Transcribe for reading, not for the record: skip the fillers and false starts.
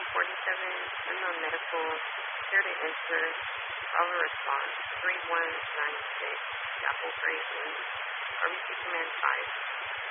unknown medical, here to enter. Follow response 3196, Apple Grayson, RBC Command 5.